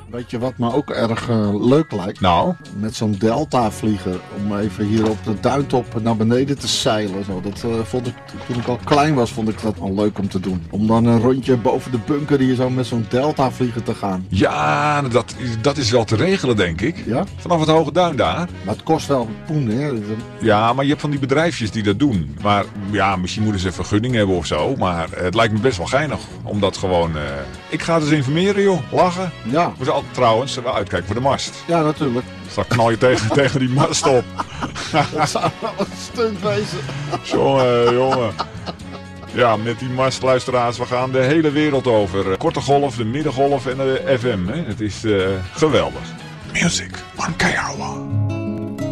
Weet je wat me ook erg leuk lijkt? Nou? Met zo'n Delta vliegen. Om even hier op de duintop naar beneden te zeilen. Zo. Dat vond ik, toen ik al klein was, vond ik dat al leuk om te doen. Om dan een rondje boven de bunker hier zo met zo'n Delta vliegen te gaan. Ja, dat is wel te regelen, denk ik. Ja? Vanaf het Hoge Duin daar. Maar het kost wel poen, hè? Ja, maar je hebt van die bedrijfjes die dat doen. Maar ja, misschien moeten ze een vergunning hebben of zo. Maar het lijkt me best wel geinig. Omdat gewoon... ik ga dus informeren, joh. Lachen. Ja. We zullen trouwens wel uitkijken voor de mast. Ja, natuurlijk. Straks knal je tegen die mast op. Dat zou wel een stunt wezen. Jongen. Ja, met die mast, luisteraars, we gaan de hele wereld over. Korte golf, de middengolf en de FM. Hè. Het is geweldig. Music on KROO.